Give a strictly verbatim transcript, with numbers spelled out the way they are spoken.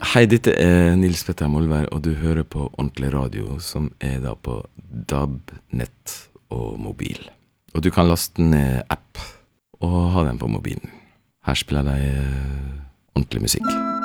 Hei, dette er Nils Petter Molvær, og du hører på Ordentlig Radio, som er da på D A B-nett og mobil. Og du kan laste ned app og ha den på mobilen. Her spiller de ordentlig musikk.